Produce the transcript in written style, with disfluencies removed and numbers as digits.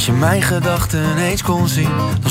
Als je mijn gedachten eens kon zien, dan